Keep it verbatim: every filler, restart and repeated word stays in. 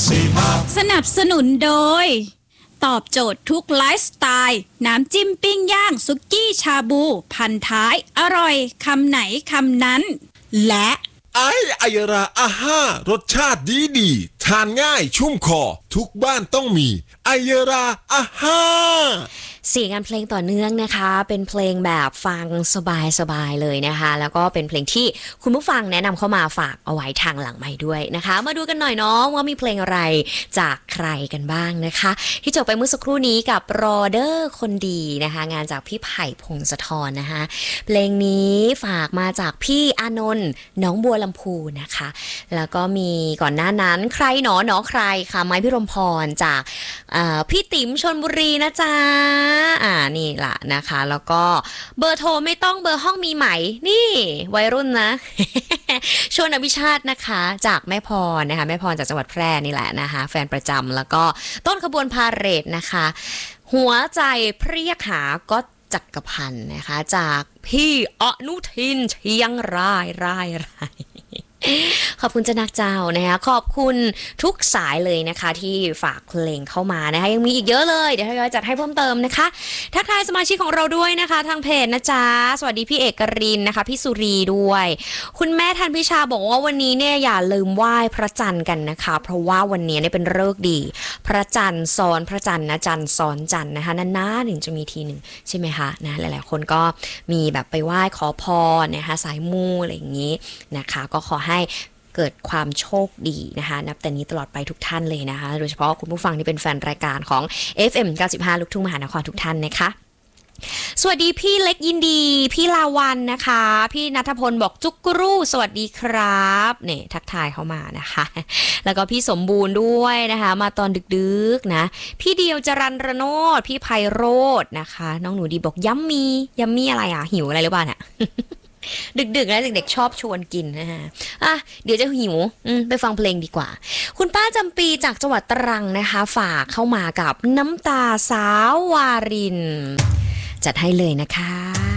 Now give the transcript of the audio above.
สนับสนุนโดยตอบโจทย์ทุกไลฟ์สไตล์น้ำจิ้มปิ้งย่างสุกี้ชาบูพันท้ายอร่อยคำไหนคำนั้นและไอไอราอาห้ารสชาติดีดีทานง่ายชุ่มคอทุกบ้านต้องมีไอราอาห้าเสียงงานเพลงต่อเนื่องนะคะเป็นเพลงแบบฟังสบายๆเลยนะคะแล้วก็เป็นเพลงที่คุณผู้ฟังแนะนำเข้ามาฝากเอาไว้ทางหลังไมค์ด้วยนะคะมาดูกันหน่อยเนาะว่ามีเพลงอะไรจากใครกันบ้างนะคะที่จบไปเมื่อสักครู่นี้กับรอเดอร์คนดีนะคะงานจากพี่ไผ่พงศธรนะคะเพลงนี้ฝากมาจากพี่อานนท์น้องบัวลำพูนะคะแล้วก็มีก่อนหน้านั้นใครหนอหนอใครค่ะไม้พิรมพรจากพี่ติ๋มชลบุรีนะจ๊ะอ่านี่ล่ะนะคะแล้วก็เบอร์โทรไม่ต้องเบอร์ห้องมีไหมนี่วัยรุ่นนะชวนอภิชาตินะคะจากแม่พรนะคะแม่พรจากจังหวัดแพร่นี่แหละนะคะแฟนประจำแล้วก็ต้นขบวนพาเหรดนะคะหัวใจเพรียกหาก็จักรพันธ์นะคะจากพี่อนุทินเชียงรายรายรายขอบคุณเจ้านักเจ้านะคะขอบคุณทุกสายเลยนะคะที่ฝากเพลงเข้ามานะคะยังมีอีกเยอะเลยเดี๋ยวทยอยจัดให้เพิ่มเติมนะคะทักทายสมาชิกของเราด้วยนะคะทางเพจนะจ๊ะสวัสดีพี่เอกรินนะคะพี่สุรีด้วยคุณแม่ทันพิชาบอกว่าวันนี้เนี่ยอย่าลืมไหว้พระจันทร์กันนะคะเพราะว่าวันนี้เนี่ยเป็นฤกษ์ดีพระจันทร์ซ้อนพระจันทร์นะจันทร์ซ้อนจันทร์นะคะนานๆถึงจะมีทีหนึ่งใช่ไหมคะนะหลายๆคนก็มีแบบไปไหว้ขอพรนะคะสายมูอะไรอย่างนี้นะคะก็ขอให้เกิดความโชคดีนะคะนับแต่นี้ตลอดไปทุกท่านเลยนะคะโดยเฉพาะคุณผู้ฟังที่เป็นแฟนรายการของ เอฟ เอ็ม เก้าสิบห้า ลูกทุ่งมหานครทุกท่านนะคะสวัสดีพี่เล็กยินดีพี่ลาวันนะคะพี่ณัฐพลบอกจุกกรูสวัสดีครับเนี่ยทักทายเข้ามานะคะแล้วก็พี่สมบูรณ์ด้วยนะคะมาตอนดึกๆนะพี่เดียวจรัญรโนดพี่ไพโรจน์นะคะน้องหนูดีบอกยัมมียัมมีอะไรอ่ะหิวอะไรหรือเปล่าเนี่ยดึกๆแล้วเด็กๆชอบชวนกินนะฮะอ่ะเดี๋ยวจะหิวไปฟังเพลงดีกว่าคุณป้าจำปีจากจังหวัดตรังนะคะฝากเข้ามากับน้ำตาสาววารินจัดให้เลยนะคะ